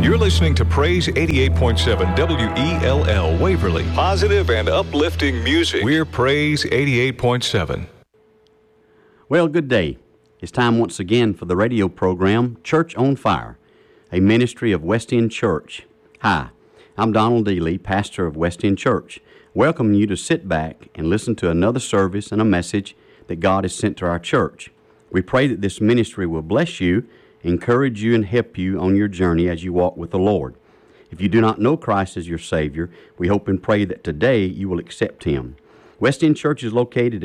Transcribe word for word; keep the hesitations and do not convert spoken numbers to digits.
You're listening to Praise eighty-eight point seven W E L L Waverly. Positive and uplifting music. We're Praise eighty-eight point seven. Well, good day. It's time once again for the radio program Church on Fire, a ministry of West End Church. Hi, I'm Donald Dealey, pastor of West End Church, welcoming you to sit back and listen to another service and a message that God has sent to our church. We pray that this ministry will bless you, encourage you, and help you on your journey as you walk with the Lord. If you do not know Christ as your Savior, we hope and pray that today you will accept Him. West End Church is located